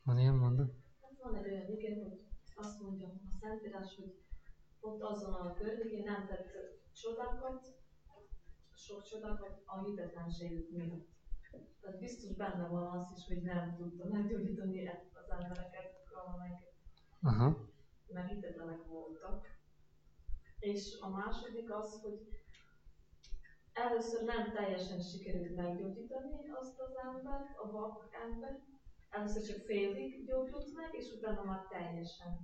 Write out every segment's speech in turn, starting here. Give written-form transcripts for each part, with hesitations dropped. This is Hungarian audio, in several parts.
Van ilyen mondat? Van egy olyan igény, hogy azt mondja a Szentírás, hogy ott azon a környékén nem tett csodákat, sok csodákat a hitetlenségük miatt. Tehát biztos benne van az is, hogy nem tudta meggyógyítani az embereket, mert hitetlenek voltak. És a második az, hogy először nem teljesen sikerült meggyógyítani azt az embert, a vak embert. Először csak félig gyógyult meg, és utána már teljesen.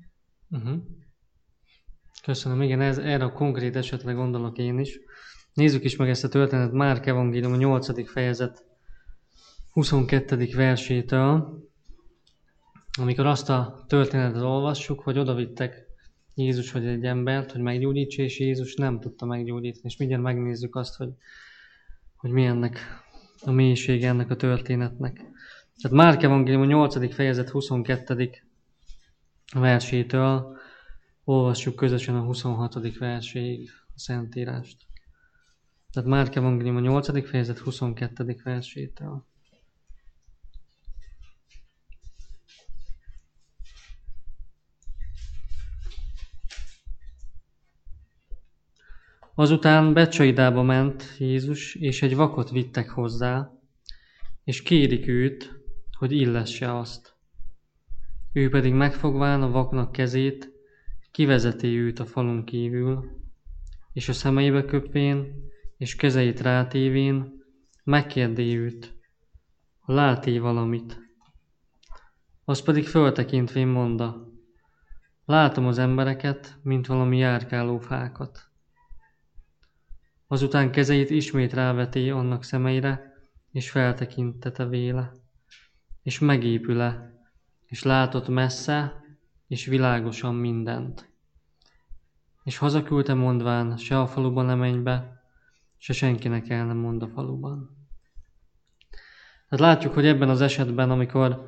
Köszönöm, igen, erre a konkrét esetre gondolok én is. Nézzük is meg ezt a történetet Márk evangélium a 8. fejezet 22. versétől, amikor azt a történetet olvassuk, hogy odavittek Jézushoz egy embert, hogy meggyógyítsa, és Jézus nem tudta meggyógyítani. És mindjárt megnézzük azt, hogy mi ennek a mélysége ennek a történetnek. Tehát Márk evangélium a 8. fejezet 22. versétől olvassuk közösen a 26. verséig a Szentírást. Tehát Márk evangélium a 8. fejezet 22. versétől. Azután Becsaidába ment Jézus, és egy vakot vittek hozzá, és kérik őt, hogy illesse azt. Ő pedig megfogván a vaknak kezét, kivezeti őt a falun kívül, és a szemeibe köpvén, és kezeit rátévén, megkérdi őt, ha lát-e valamit. Az pedig föltekintvén mondta, látom az embereket, mint valami járkáló fákat. Azután kezeit ismét ráveti annak szemeire, és feltekintete véle, és megépül-e, és látott messze, és világosan mindent. És hazaküldte mondván, se a faluban nem menj be, se senkinek el nem mond a faluban. Tehát látjuk, hogy ebben az esetben, amikor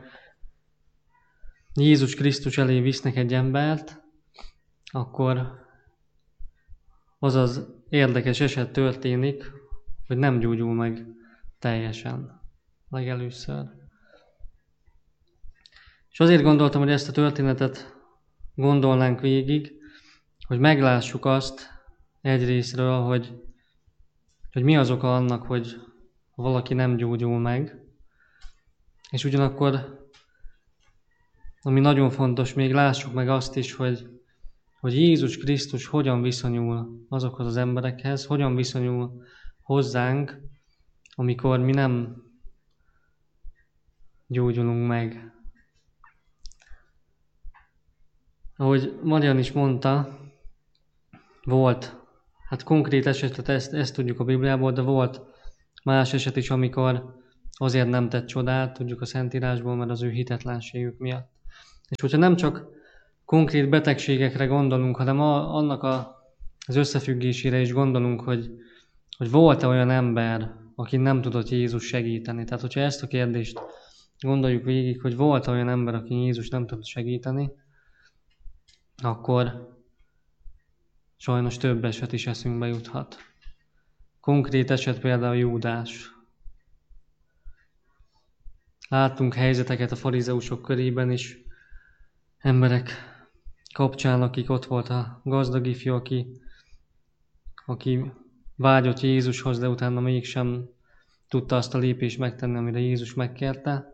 Jézus Krisztus elé visznek egy embert, akkor az az érdekes eset történik, hogy nem gyógyul meg teljesen legelőször. És azért gondoltam, hogy ezt a történetet gondolnánk végig, hogy meglássuk azt egyrészről, hogy mi az oka annak, hogy valaki nem gyógyul meg, és ugyanakkor, ami nagyon fontos, még lássuk meg azt is, hogy Jézus Krisztus hogyan viszonyul azokhoz az emberekhez, hogyan viszonyul hozzánk, amikor mi nem gyógyulunk meg. Ahogy Marian is mondta, volt, hát konkrét esetet ezt tudjuk a Bibliából, de volt más eset is, amikor azért nem tett csodát, tudjuk a Szentírásból, mert az ő hitetlenségük miatt. És hogyha nem csak konkrét betegségekre gondolunk, hanem annak az összefüggésére is gondolunk, hogy volt-e olyan ember, aki nem tudott Jézus segíteni. Tehát, hogyha ezt a kérdést gondoljuk végig, hogy volt olyan ember, aki Jézus nem tudott segíteni, akkor sajnos több eset is eszünkbe juthat. Konkrét eset például Júdás. Láttunk helyzeteket a farizeusok körében is, emberek kapcsán, akik ott volt a gazdag ifjú, aki vágyott Jézushoz, de utána mégsem tudta azt a lépést megtenni, amire Jézus megkérte.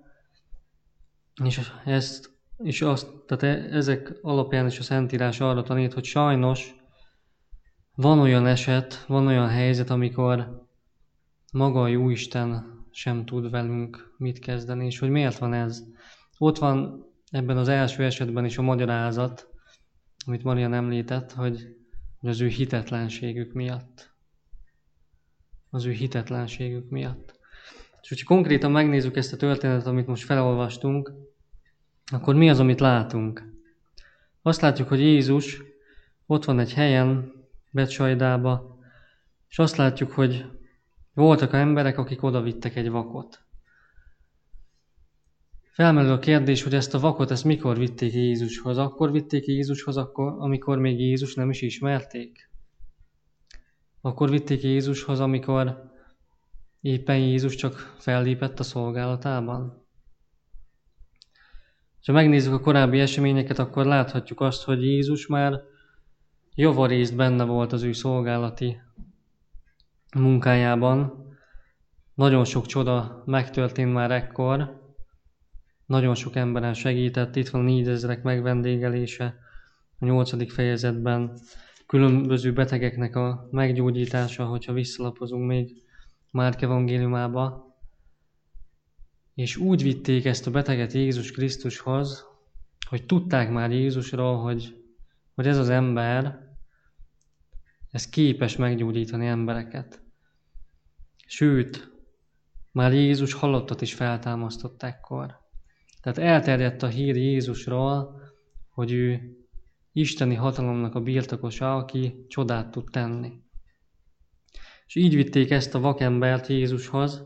Tehát ezek alapján is a Szentírás arra tanít, hogy sajnos van olyan eset, van olyan helyzet, amikor maga a Jóisten sem tud velünk mit kezdeni, és hogy miért van ez. Ott van ebben az első esetben is a magyarázat, amit Marian említett, hogy az ő hitetlenségük miatt. Az ő hitetlenségük miatt. És hogyha konkrétan megnézzük ezt a történetet, amit most felolvastunk, akkor mi az, amit látunk? Azt látjuk, hogy Jézus ott van egy helyen, Becsaidába, és azt látjuk, hogy voltak emberek, akik odavittek egy vakot. Felmerül a kérdés, hogy ezt a vakot, ezt mikor vitték Jézushoz? Akkor vitték Jézushoz, amikor még Jézus nem is ismerték? Akkor vitték Jézushoz, amikor éppen Jézus csak fellépett a szolgálatában? Ha megnézzük a korábbi eseményeket, akkor láthatjuk azt, hogy Jézus már javarészt benne volt az ő szolgálati munkájában. Nagyon sok csoda megtörtént már ekkor, nagyon sok emberen segített. Itt van 4000-ek megvendégelése a 8. fejezetben, különböző betegeknek a meggyógyítása, hogyha visszalapozunk még Márk evangéliumába. És úgy vitték ezt a beteget Jézus Krisztushoz, hogy tudták már Jézusról, hogy ez az ember, ez képes meggyógyítani embereket. Sőt, már Jézus halottat is feltámasztott ekkor. Tehát elterjedt a hír Jézusról, hogy ő isteni hatalomnak a birtokosa, aki csodát tud tenni. És így vitték ezt a vakembert Jézushoz,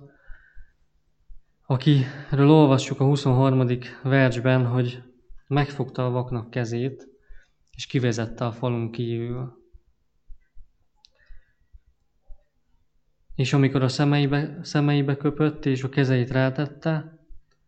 akiről olvassuk a 23. versben, hogy megfogta a vaknak kezét, és kivezette a falun kívül. És amikor a szemeibe köpött, és a kezeit rátette,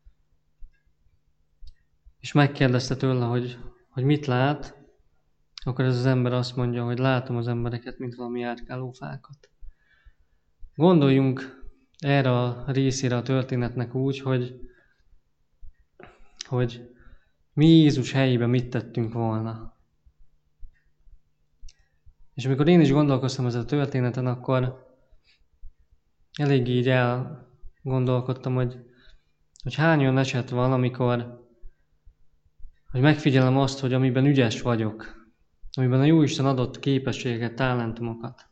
és megkérdezte tőle, hogy mit lát, akkor ez az ember azt mondja, hogy látom az embereket, mint valami járkáló fákat. Gondoljunk erre a részére a történetnek úgy, hogy mi Jézus helyében mit tettünk volna. És amikor én is gondolkoztam ezen a történeten, akkor eléggé így elgondolkodtam, hogy hány olyan eset van, amikor hogy megfigyelem azt, hogy amiben ügyes vagyok, amiben a Jóisten adott képességeket, talentumokat,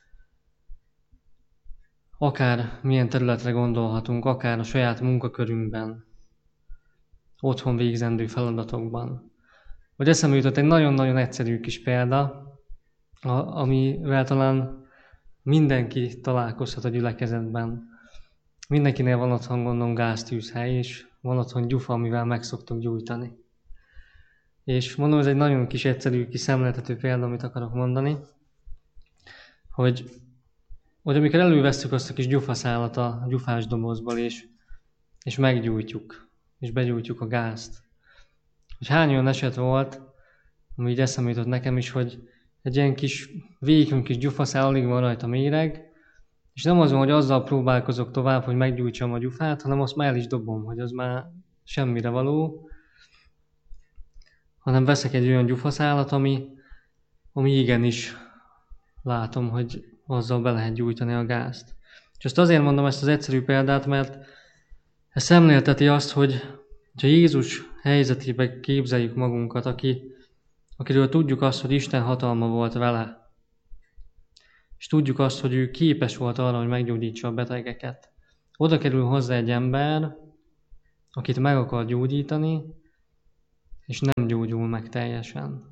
akár milyen területre gondolhatunk, akár a saját munkakörünkben, otthon végzendő feladatokban. Vagy eszembe jutott egy nagyon-nagyon egyszerű kis példa, amivel talán mindenki találkozhat a gyülekezetben. Mindenkinél van otthon, gondolom, gáztűzhely, és van otthon gyufa, amivel meg szoktuk gyújtani. És mondom, ez egy nagyon kis egyszerű, kis szemléltető példa, amit akarok mondani, hogy amikor elővesszük azt a kis gyufaszálat a gyufás dobozból, és meggyújtjuk, és begyújtjuk a gázt. Hogy hány olyan eset volt, ami így eszembe jutott nekem is, hogy egy ilyen kis vékony kis gyufaszál, alig van rajta méreg, és nem az van, hogy azzal próbálkozok tovább, hogy meggyújtsam a gyufát, hanem azt már el is dobom, hogy az már semmire való, hanem veszek egy olyan gyufaszálat, ami igenis látom, hogy azzal be lehet gyújtani a gázt. És azt azért mondom ezt az egyszerű példát, mert ez szemlélteti azt, hogy ha Jézus helyzetében képzeljük magunkat, akiről tudjuk azt, hogy Isten hatalma volt vele, és tudjuk azt, hogy ő képes volt arra, hogy meggyógyítsa a betegeket. Oda kerül hozzá egy ember, akit meg akar gyógyítani, és nem gyógyul meg teljesen.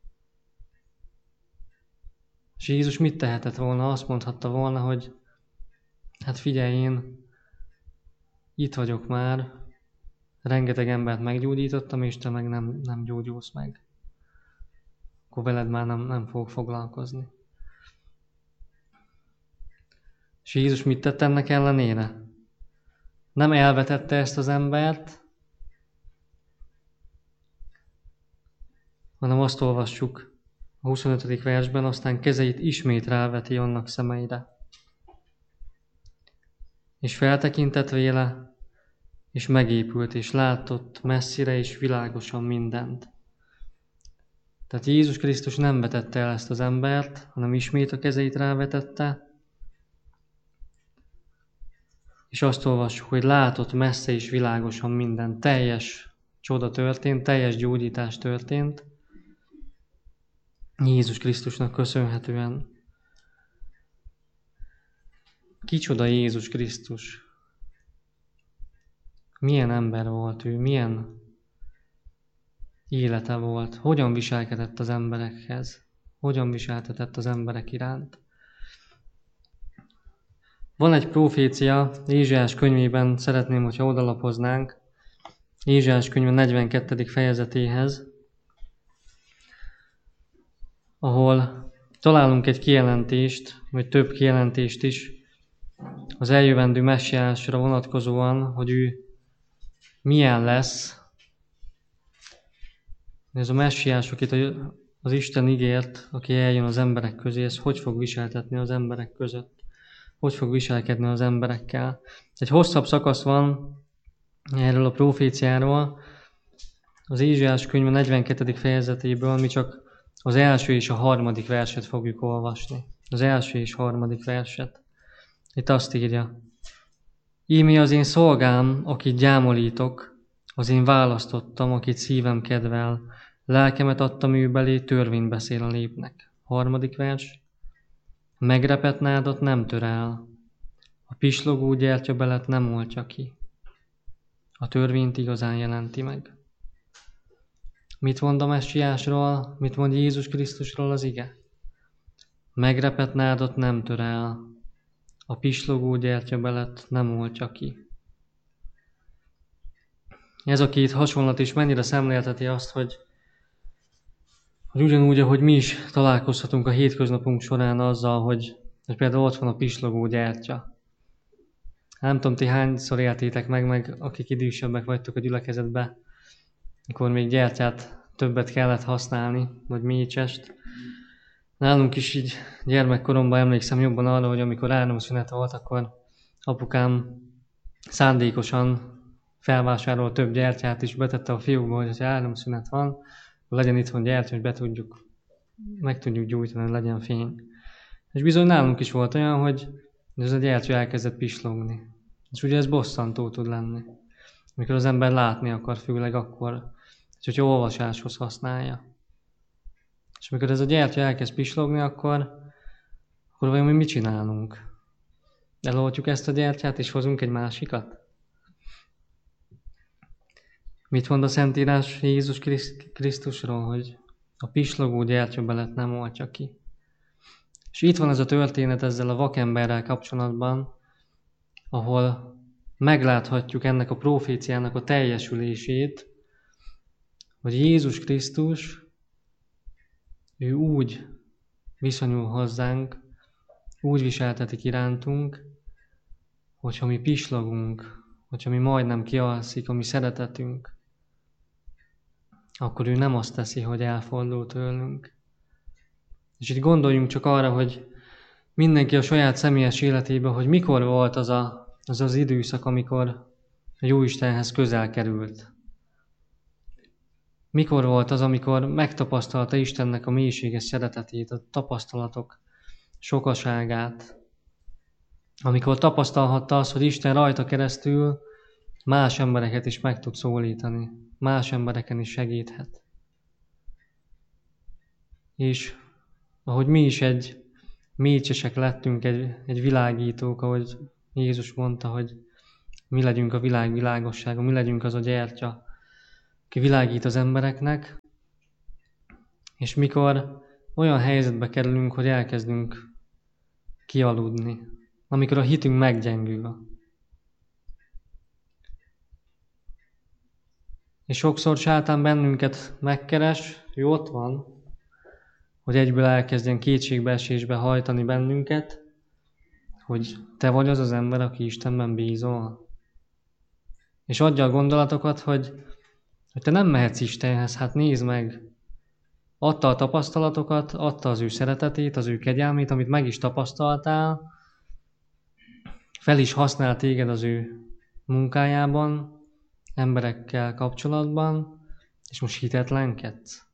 És Jézus mit tehetett volna? Azt mondhatta volna, hogy hát figyelj, én itt vagyok már, rengeteg embert meggyógyítottam, és te meg nem gyógyulsz meg. Akkor veled már nem fogok foglalkozni. És Jézus mit tett ennek ellenére? Nem elvetette ezt az embert, hanem azt olvassuk a 25. versben, aztán kezeit ismét ráveti annak szemeire. És feltekintett véle, és megépült, és látott messzire és világosan mindent. Tehát Jézus Krisztus nem vetette el ezt az embert, hanem ismét a kezeit rávetette, és azt olvassuk, hogy látott messze és világosan mindent. Teljes csoda történt, teljes gyógyítás történt, Jézus Krisztusnak köszönhetően. Kicsoda Jézus Krisztus? Milyen ember volt ő? Milyen élete volt? Hogyan viselkedett az emberekhez? Hogyan viseltetett az emberek iránt? Van egy profécia Ézsaiás könyvében, szeretném, hogyha odalapoznánk, Ézsaiás könyve 42. fejezetéhez, ahol találunk egy kijelentést, vagy több kijelentést is az eljövendő messiásra vonatkozóan, hogy ő milyen lesz, Ez a messiás, akit az Isten ígért, aki eljön az emberek közé, ez hogy fog viseltetni az emberek között? Hogy fog viselkedni az emberekkel? Egy hosszabb szakasz van erről a proféciáról. Az Ézsaiás könyve 42. fejezetéből mi csak az első és a harmadik verset fogjuk olvasni. Az első és harmadik verset. Itt azt írja: Íme az én szolgám, akit gyámolítok, az én választottam, akit szívem kedvel, lelkemet adtam ő belé, törvényt beszél a népnek. Harmadik vers. Megrepett nádat nem tör el, a pislogó gyertyabelet nem oltja ki. A törvényt igazán jelenti meg. Mit mond a messiásról, mit mond Jézus Krisztusról az ige? Megrepett nádat nem tör el, a pislogó gyertyabelet nem oltja ki. Ez a két hasonlat is mennyire szemlélteti azt, hogy ugyanúgy, ahogy mi is találkozhatunk a hétköznapunk során azzal, hogy például ott van a pislogó gyertya. Nem tudom, ti hányszor éltétek meg akik idősebbek vagytok a gyülekezetben, amikor még gyertyát többet kellett használni, vagy mécsest. Nálunk is így gyermekkoromban emlékszem jobban arra, hogy amikor áramszünet volt, akkor apukám szándékosan felvásárolt több gyertyát is, betette a fiókba, hogy ha áramszünet van, legyen itthon gyertya, hogy meg tudjuk gyújtani, legyen fény. És bizony nálunk is volt olyan, hogy ez a gyertya elkezdett pislogni. És ugye ez bosszantó tud lenni. Amikor az ember látni akar, főleg akkor, hogyha olvasáshoz használja. És amikor ez a gyertya elkezd pislogni, akkor vajon mi mit csinálunk? Eloltjuk ezt a gyertyát, és hozunk egy másikat? Mit mond a Szentírás Jézus Krisztusról, hogy a pislogó gyertyabelet nem oltja ki? És itt van ez a történet ezzel a vakemberrel kapcsolatban, ahol megláthatjuk ennek a proféciának a teljesülését, hogy Jézus Krisztus, ő úgy viszonyul hozzánk, úgy viseltetik irántunk, hogyha mi pislogunk, hogyha mi majdnem kialszik a mi szeretetünk, akkor ő nem azt teszi, hogy elfordul tőlünk. És itt gondoljunk csak arra, hogy mindenki a saját személyes életében, hogy mikor volt az időszak, amikor a Jóistenhez közel került. Mikor volt az, amikor megtapasztalta Istennek a mélységes szeretetét, a tapasztalatok sokaságát. Amikor tapasztalhatta azt, hogy Isten rajta keresztül más embereket is meg tud szólítani, más embereken is segíthet. És ahogy mi is egy mécsesek lettünk, egy világítók, ahogy Jézus mondta, hogy mi legyünk a világ világossága, mi legyünk az a gyertya, aki világít az embereknek, és mikor olyan helyzetbe kerülünk, hogy elkezdünk kialudni, amikor a hitünk meggyengül. És sokszor sátán bennünket megkeres, hogy ott van, hogy egyből elkezdjen kétségbeesésbe hajtani bennünket, hogy te vagy az az ember, aki Istenben bízol. És adja a gondolatokat, hogy te nem mehetsz Istenhez, hát nézd meg. Adta a tapasztalatokat, adta az ő szeretetét, az ő kegyelmét, amit meg is tapasztaltál, fel is használt téged az ő munkájában, emberekkel kapcsolatban, és most hitetlenkedsz.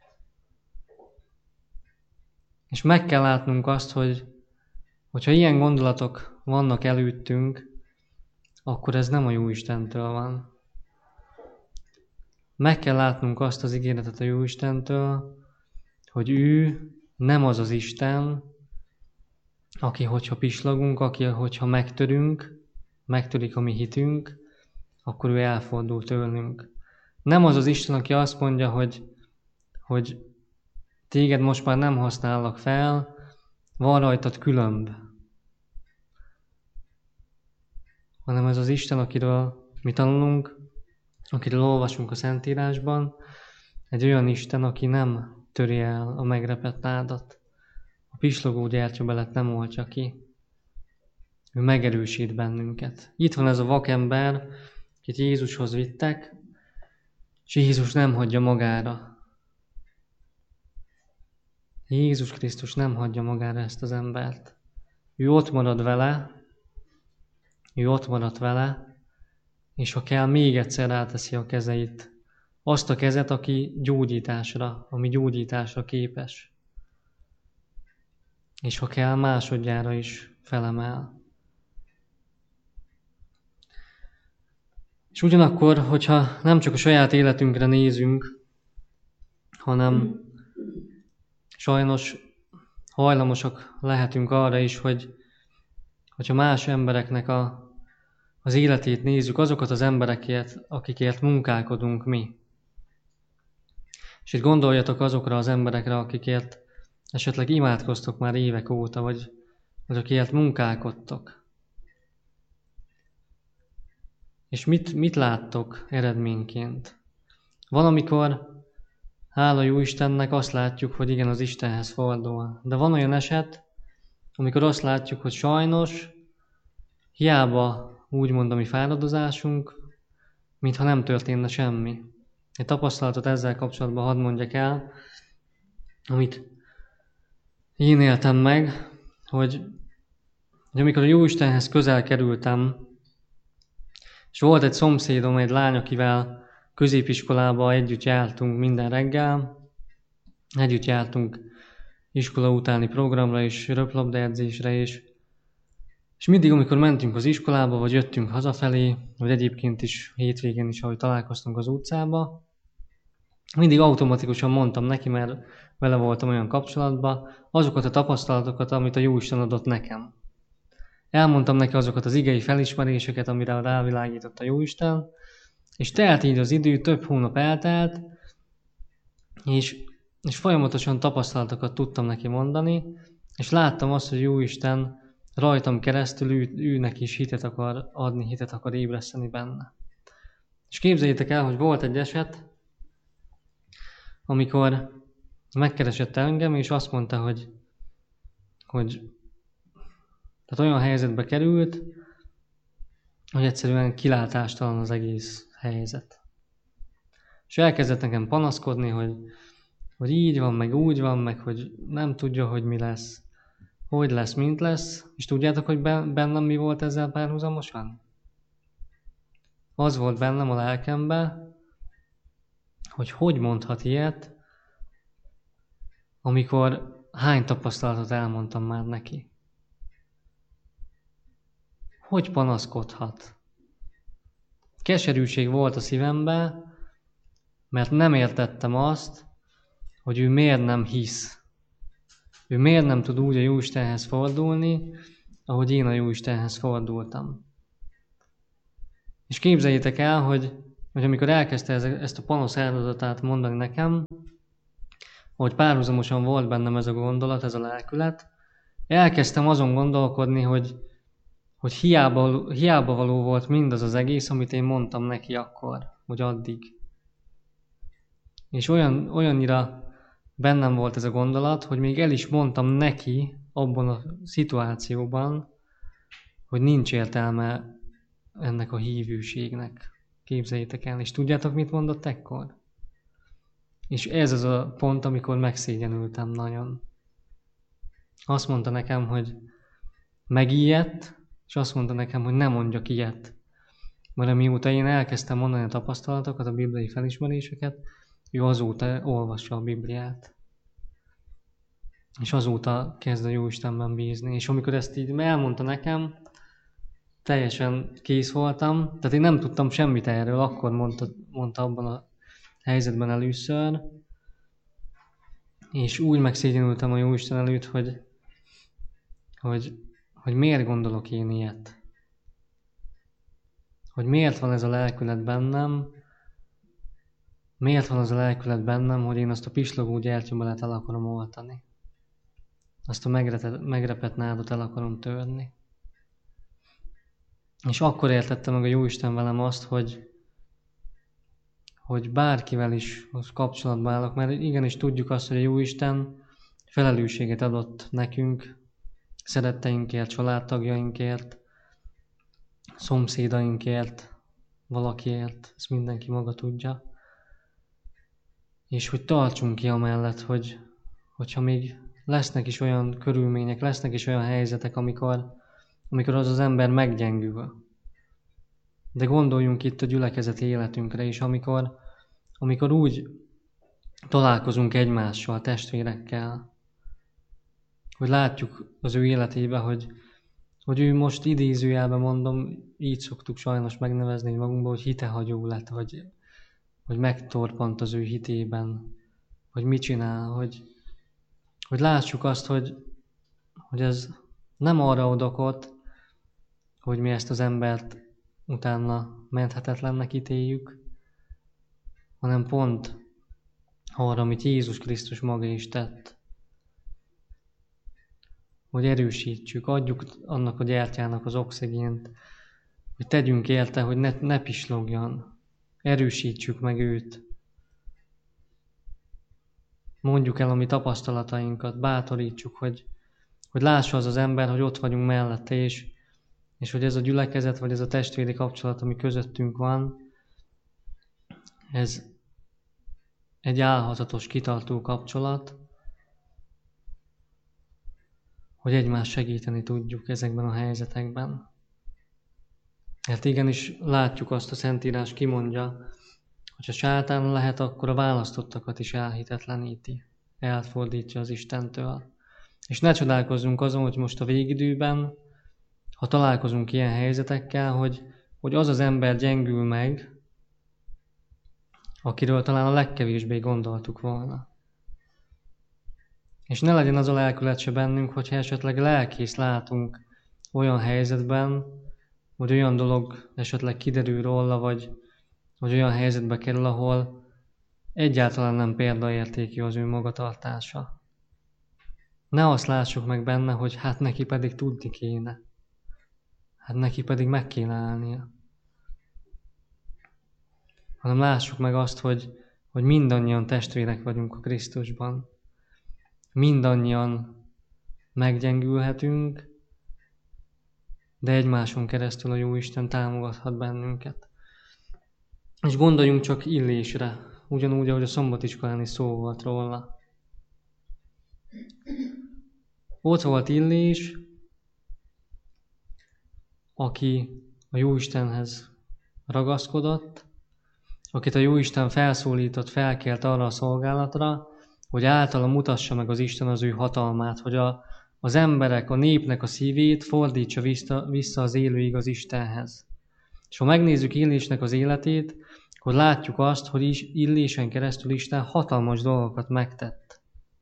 És meg kell látnunk azt, hogyha ilyen gondolatok vannak előttünk, akkor ez nem a Jóistentől van. Meg kell látnunk azt az ígéretet a Jóistentől, hogy ő nem az az Isten, aki, hogyha pislogunk, aki, hogyha megtörik a mi hitünk, akkor ő elfordul tőlünk. Nem az az Isten, aki azt mondja, hogy téged most már nem használok fel, van rajtad különb. Hanem ez az Isten, akiről mi tanulunk, akiről olvasunk a Szentírásban, egy olyan Isten, aki nem töri el a megrepett nádat. A pislogó gyertyabelet nem oltja ki. Ő megerősít bennünket. Itt van ez a vakember, akit Jézushoz vittek, és Jézus nem hagyja magára. Jézus Krisztus nem hagyja magára ezt az embert. Ő ott marad vele, és ha kell, még egyszer ráteszi a kezeit. Azt a kezet, ami gyógyításra képes. És ha kell, másodjára is felemel. És ugyanakkor, hogyha nem csak a saját életünkre nézünk, hanem sajnos hajlamosak lehetünk arra is, hogyha más embereknek az életét nézzük, azokat az emberekért, akikért munkálkodunk mi. És itt gondoljatok azokra az emberekre, akikért esetleg imádkoztok már évek óta, vagy akikért munkálkodtok. És mit láttok eredményként? Valamikor, hála jó Istennek, azt látjuk, hogy igen, az Istenhez fordul. De van olyan eset, amikor azt látjuk, hogy sajnos hiába úgymond a mi fáradozásunk, mintha nem történne semmi. Egy tapasztalatot ezzel kapcsolatban hadd mondjak el, amit én éltem meg, hogy amikor a Jóistenhez közel kerültem, és volt egy szomszédom, egy lány, akivel középiskolába együtt jártunk minden reggel, együtt jártunk iskola utáni programra és röplabdaedzésre is, és mindig, amikor mentünk az iskolába, vagy jöttünk hazafelé, vagy egyébként is hétvégén is, ahogy találkoztunk az utcába, mindig automatikusan mondtam neki, mert vele voltam olyan kapcsolatban, azokat a tapasztalatokat, amit a Jóisten adott nekem. Elmondtam neki azokat az igei felismeréseket, amire rávilágított a Jóisten, és telt így az idő, több hónap eltelt, és folyamatosan tapasztalatokat tudtam neki mondani, és láttam azt, hogy Jóisten rajtam keresztül őnek is hitet akar adni, hitet akar ébreszteni benne. És képzeljétek el, hogy volt egy eset, amikor megkeresett engem, és azt mondta, hogy tehát olyan helyzetbe került, hogy egyszerűen kilátástalan az egész helyzet. És elkezdett nekem panaszkodni, hogy így van, meg úgy van, meg hogy nem tudja, hogy mi lesz, hogy lesz, mint lesz. És tudjátok, hogy bennem mi volt ezzel párhuzamosan? Az volt bennem a lelkemben, hogy mondhat ilyet, amikor hány tapasztalatot elmondtam már neki. Hogy panaszkodhat? Keserűség volt a szívemben, mert nem értettem azt, hogy ő miért nem hisz. Ő miért nem tud úgy a Jóistenhez fordulni, ahogy én a Jóistenhez fordultam. És képzeljétek el, hogy amikor elkezdte ezt a panasz áldozatát mondani nekem, hogy párhuzamosan volt bennem ez a gondolat, ez a lelkület, elkezdtem azon gondolkodni, hogy hiába való volt mindaz az egész, amit én mondtam neki akkor, vagy addig. És olyannyira bennem volt ez a gondolat, hogy még el is mondtam neki abban a szituációban, hogy nincs értelme ennek a hívőségnek. Képzeljétek el. És tudjátok, mit mondott ekkor? És ez az a pont, amikor megszégyenültem nagyon. Azt mondta nekem, hogy megijedt, és azt mondta nekem, hogy ne mondjak ilyet. Mert mióta én elkezdtem mondani a tapasztalatokat, a bibliai felismeréseket, ő azóta olvassa a Bibliát. És azóta kezd a Jóistenben bízni. És amikor ezt így elmondta nekem, teljesen kész voltam. Tehát én nem tudtam semmit erről, akkor mondta abban a helyzetben először. És úgy megszégyenültem a Jóisten előtt, hogy miért gondolok én ilyet. Hogy miért van ez a lelkület bennem, miért van az a lelkület bennem, hogy én azt a pislogó gyertyabalet el akarom oltani. Azt a megrepett nádat el akarom törni. És akkor értette meg a Jóisten velem azt, hogy bárkivel is kapcsolatban állok, mert igenis tudjuk azt, hogy a Jóisten felelősséget adott nekünk, szeretteinkért, családtagjainkért, szomszédainkért, valakiért, ezt mindenki maga tudja. És hogy tartsunk ki amellett, hogy hogyha még lesznek is olyan körülmények, lesznek is olyan helyzetek, amikor az ember meggyengül. De gondoljunk itt a gyülekezeti életünkre is, amikor úgy találkozunk egymással, testvérekkel, hogy látjuk az ő életébe, hogy ő most idézőjelben mondom, így szoktuk sajnos megnevezni magunkba, hogy hitehagyó lett, vagy megtorpant az ő hitében, hogy mit csinál, hogy lássuk azt, hogy ez nem arra ad okot, hogy mi ezt az embert utána menthetetlennek ítéljük, hanem pont arra, amit Jézus Krisztus maga is tett. Hogy erősítsük, adjuk annak a gyertyának az oxigént, hogy tegyünk érte, hogy ne pislogjon. Erősítsük meg őt. Mondjuk el a mi tapasztalatainkat, bátorítsuk, hogy lássa az ember, hogy ott vagyunk mellette, és hogy ez a gyülekezet, vagy ez a testvéri kapcsolat, ami közöttünk van, ez egy álhatatos, kitartó kapcsolat, hogy egymást segíteni tudjuk ezekben a helyzetekben. Mert igenis látjuk azt, a Szentírás kimondja, hogy ha sátán lehet, akkor a választottakat is elhitetleníti, elfordítja az Istentől. És ne csodálkozzunk azon, hogy most a végidőben, ha találkozunk ilyen helyzetekkel, hogy az az ember gyengül meg, akiről talán a legkevésbé gondoltuk volna. És ne legyen az a lelkület se bennünk, hogyha esetleg lelkész látunk olyan helyzetben, vagy olyan dolog esetleg kiderül róla, vagy olyan helyzetbe kerül, ahol egyáltalán nem példaértékű az ő magatartása. Ne azt lássuk meg benne, hogy hát neki pedig tudni kéne. Hát neki pedig meg kéne állnia. Hanem lássuk meg azt, hogy mindannyian testvérek vagyunk a Krisztusban. Mindannyian meggyengülhetünk, de egymáson keresztül a Jóisten támogathat bennünket. És gondoljunk csak Illésre, ugyanúgy, ahogy a szombatiskolán is szó volt róla. Ott volt Illés, aki a Jóistenhez ragaszkodott, akit a Jóisten felszólított, felkelt arra a szolgálatra, hogy általa mutassa meg az Isten az ő hatalmát, hogy az emberek, a népnek a szívét fordítsa vissza az élő igaz Istenhez. És ha megnézzük Illésnek az életét, akkor látjuk azt, hogy Illésen keresztül Isten hatalmas dolgokat megtett.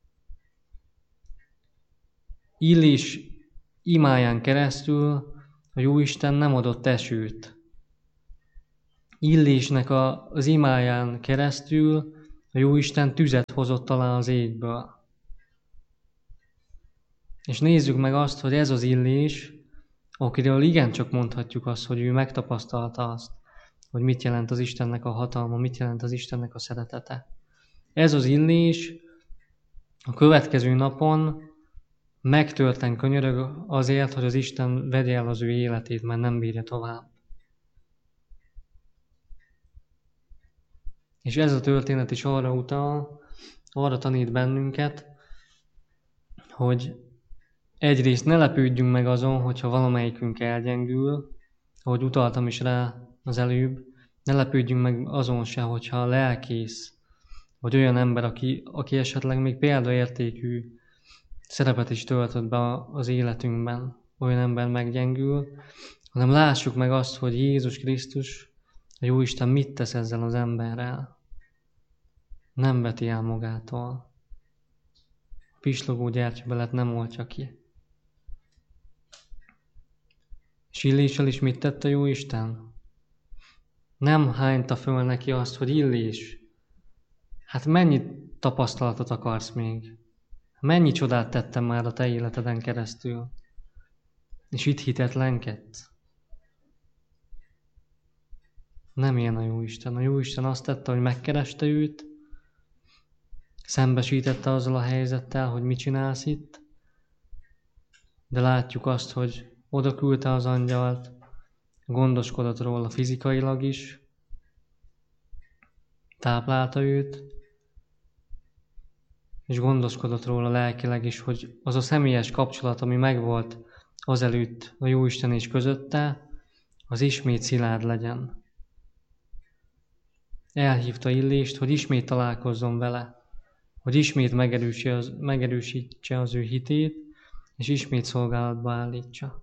Illés imáján keresztül a Jóisten nem adott esőt. Illésnek az imáján keresztül a Jóisten tüzet hozott alá az égből. És nézzük meg azt, hogy ez az Illés, akiről igencsak mondhatjuk azt, hogy ő megtapasztalta azt, hogy mit jelent az Istennek a hatalma, mit jelent az Istennek a szeretete. Ez az Illés a következő napon megtörten könyörög azért, hogy az Isten vegye el az ő életét, mert nem bírja tovább. És ez a történet is arra utal, arra tanít bennünket, hogy egyrészt ne lepődjünk meg azon, hogyha valamelyikünk elgyengül, ahogy utaltam is rá az előbb, ne lepődjünk meg azon se, hogyha a lelkész, vagy olyan ember, aki esetleg még példaértékű szerepet is töltött be az életünkben, olyan ember meggyengül, hanem lássuk meg azt, hogy Jézus Krisztus, a Jóisten mit tesz ezzel az emberrel. Nem veti el magától. A pislogó gyertyabelet nem oltja ki. És Illéssel is mit tett a Jóisten? Nem hányta föl neki azt, hogy Illés, hát mennyi tapasztalatot akarsz még? Mennyi csodát tettem már a te életeden keresztül? És itt hitetlenkedsz? Nem ilyen a Jóisten. A Jóisten azt tette, hogy megkereste őt, szembesítette azzal a helyzettel, hogy mit csinálsz itt, de látjuk azt, hogy oda küldte az angyalt, gondoskodott róla fizikailag is, táplálta őt, és gondoskodott róla lelkileg is, hogy az a személyes kapcsolat, ami megvolt azelőtt a Jóisten és közötte, az ismét szilárd legyen. Elhívta Illést, hogy ismét találkozzon vele, hogy ismét megerősítse az ő hitét, és ismét szolgálatba állítsa.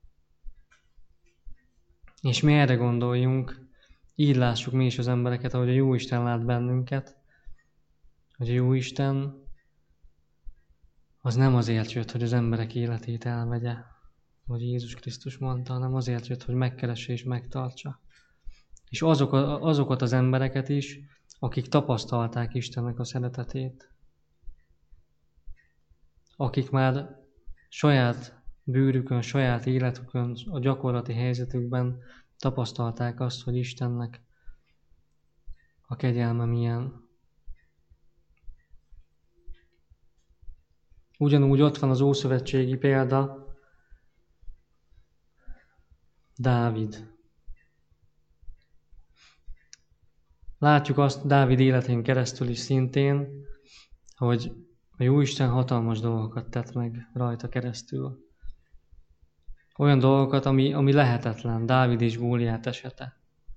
És mi erre gondoljunk, így lássuk mi is az embereket, ahogy a Jóisten lát bennünket, hogy a Jóisten az nem azért jött, hogy az emberek életét elvegye, hogy Jézus Krisztus mondta, hanem azért jött, hogy megkeresse és megtartsa. És azokat az embereket is, akik tapasztalták Istennek a szeretetét. Akik már saját bőrükön, saját életükön, a gyakorlati helyzetükben tapasztalták azt, hogy Istennek a kegyelme milyen. Ugyanúgy ott van az ószövetségi példa, Dávid. Látjuk azt Dávid életén keresztül is szintén, hogy a Jóisten hatalmas dolgokat tett meg rajta keresztül. Olyan dolgokat, ami lehetetlen, Dávid és Góliát esete.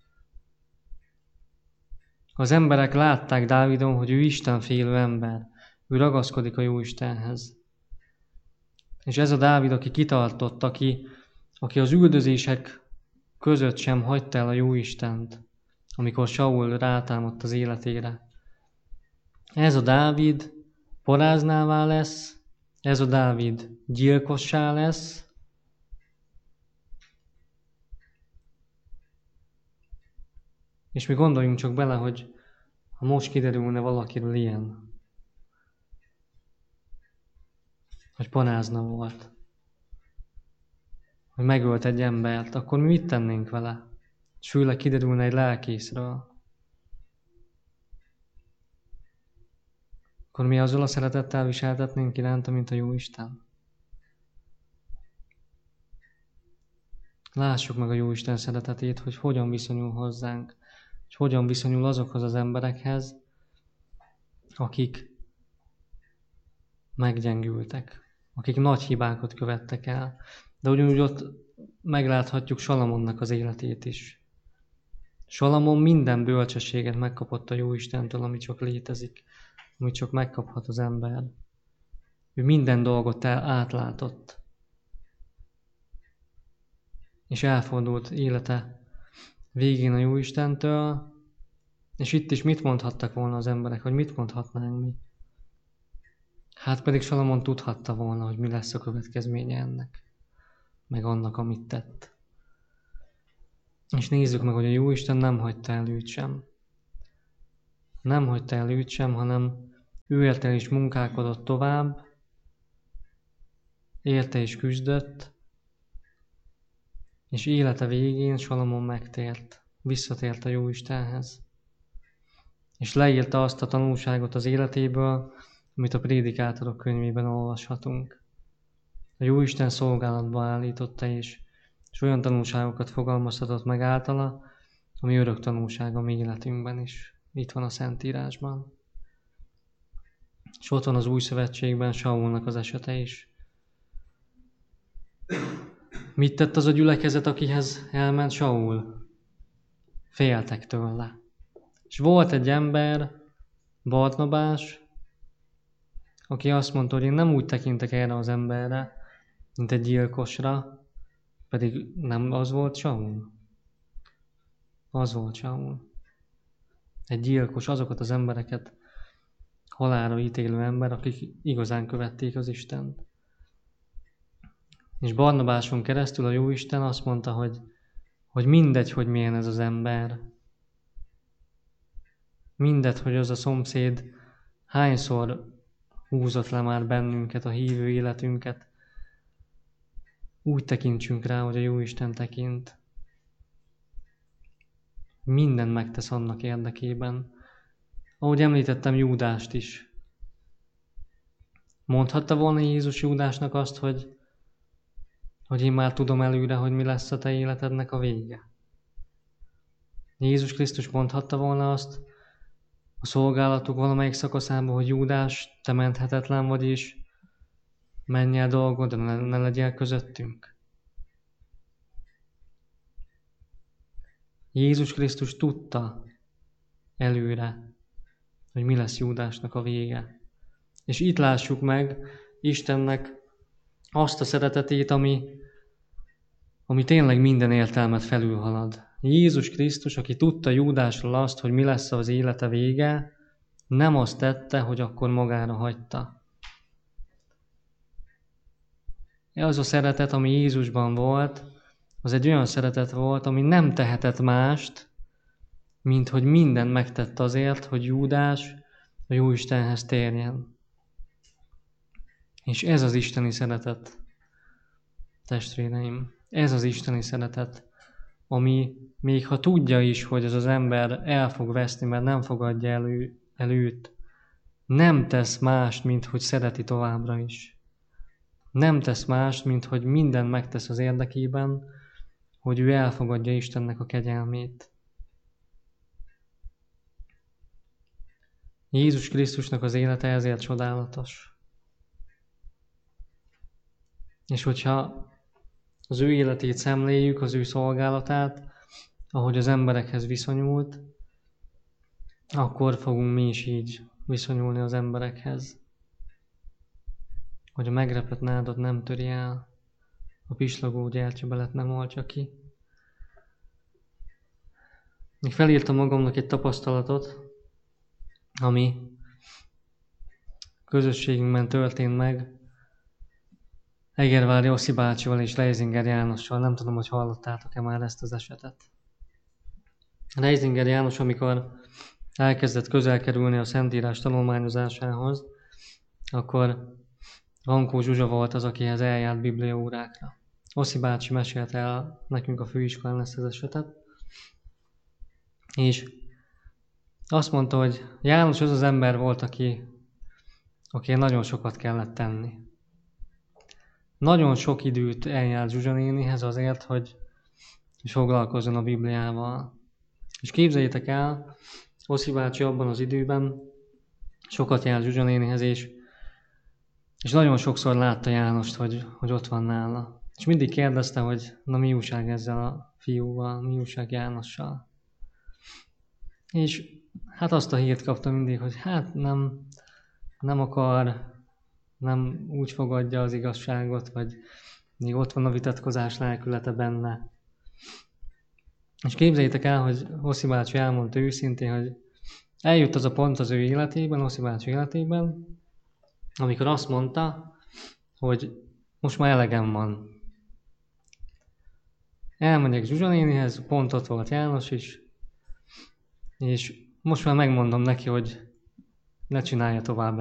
Az emberek látták Dávidon, hogy ő istenfélő ember, ő ragaszkodik a Jóistenhez. És ez a Dávid, aki kitartott, aki az üldözések között sem hagyta el a Jóistent, amikor Saul rátámadt az életére. Ez a Dávid paráznává lesz, ez a Dávid gyilkossá lesz, és mi gondoljunk csak bele, hogy ha most kiderülne valakiről ilyen, hogy parázna volt, hogy megölt egy embert, akkor mi mit tennénk vele? És főleg kiderülne egy lelkészről. Akkor mi azzal a szeretettel viseltetnénk iránta, mint a Jóisten? Lássuk meg a Jóisten szeretetét, hogy hogyan viszonyul hozzánk, és hogyan viszonyul azokhoz az emberekhez, akik meggyengültek, akik nagy hibákat követtek el. De ugyanúgy ott megláthatjuk Salamonnak az életét is. Salamon minden bölcsességet megkapott a Jóistentől, ami csak létezik, amit csak megkaphat az ember. Ő minden dolgot átlátott. És elfordult élete végén a Jóistentől, és itt is mit mondhattak volna az emberek, vagy mit mondhatnánk mi? Hát pedig Salamon tudhatta volna, hogy mi lesz a következménye ennek, meg annak, amit tett. És nézzük meg, hogy a Jóisten nem hagyta el őt sem. Nem hagyta el őt sem, hanem ő érte is munkálkodott tovább, érte is küzdött, és élete végén Salamon megtért, visszatért a Jóistenhez. És leírta azt a tanulságot az életéből, amit a Prédikátorok könyvében olvashatunk. A Jóisten szolgálatba állította és olyan tanulságokat fogalmazhatott meg általa, ami örök tanulság a mi életünkben is. Itt van a Szentírásban. És ott van az Új Szövetségben Saulnak az esete is. Mit tett az a gyülekezet, akihez elment Saul? Féltek tőle. És volt egy ember, Barnabás, aki azt mondta, hogy én nem úgy tekintek erre az emberre, mint egy gyilkosra, pedig nem az volt Saul. Az volt Saul. Egy gyilkos, azokat az embereket halálra ítélő ember, akik igazán követték az Istent. És Barnabáson keresztül a Jóisten azt mondta, hogy mindegy, hogy milyen ez az ember. Mindegy, hogy az a szomszéd hányszor húzott le már bennünket, a hívő életünket. Úgy tekintsünk rá, hogy a Jóisten tekint. Mindent megtesz annak érdekében. Ahogy említettem, Júdást is. Mondhatta volna Jézus Júdásnak azt, hogy én már tudom előre, hogy mi lesz a te életednek a vége. Jézus Krisztus mondhatta volna azt, a szolgálatuk valamelyik szakaszában, hogy Júdás, te menthetetlen vagy, és menj el dolgod, ne legyél közöttünk. Jézus Krisztus tudta előre, hogy mi lesz Júdásnak a vége. És itt lássuk meg Istennek azt a szeretetét, ami tényleg minden értelmet felülhalad. Jézus Krisztus, aki tudta Júdásról azt, hogy mi lesz az élete vége, nem azt tette, hogy akkor magára hagyta. Az a szeretet, ami Jézusban volt, az egy olyan szeretet volt, ami nem tehetett mást, mint hogy mindent megtett azért, hogy Júdás a Jóistenhez térjen. És ez az isteni szeretet, testvéreim. Ez az isteni szeretet, ami még ha tudja is, hogy ez az ember el fog veszni, mert nem fogadja el őt, nem tesz mást, mint hogy szereti továbbra is. Nem tesz mást, mint hogy mindent megtesz az érdekében, hogy ő elfogadja Istennek a kegyelmét. Jézus Krisztusnak az élete ezért csodálatos. És hogyha az ő életét szemléljük, az ő szolgálatát, ahogy az emberekhez viszonyult, akkor fogunk mi is így viszonyulni az emberekhez. Hogy a megrepett nádat nem töri el, a pislogó gyertyabelet nem oltja ki. Még felírtam magamnak egy tapasztalatot, ami közösségünkben történt meg, Egervár Jossi bácsival és Reisinger Jánossal. Nem tudom, hogy hallottátok-e már ezt az esetet. Reisinger János, amikor elkezdett közel kerülni a Szentírás tanulmányozásához, akkor Rankó Zsuzsa volt az, akihez eljárt bibliaórákra. Oszi bácsi mesélte el nekünk a főiskolán ezt az esetet, és azt mondta, hogy János az az ember volt, aki nagyon sokat kellett tenni. Nagyon sok időt eljárt Zsuzsa nénihez azért, hogy foglalkozzon a Bibliával. És képzeljétek el, Oszi bácsi abban az időben sokat járt Zsuzsa nénihez, és nagyon sokszor látta Jánost, hogy ott van nála. És mindig kérdezte, hogy na mi újság ezzel a fiúval, mi újság Jánossal. És hát azt a hírt kapta mindig, hogy hát nem akar, nem úgy fogadja az igazságot, vagy még ott van a vitatkozás lelkülete benne. És képzeljétek el, hogy Oszi bácsi elmondta őszintén, hogy eljött az a pont az ő életében, Oszi bácsi életében, amikor azt mondta, hogy most már elegem van. Elmegyek Zsuzsa nénihez, pont ott volt János is, és most már megmondom neki, hogy ne csinálja tovább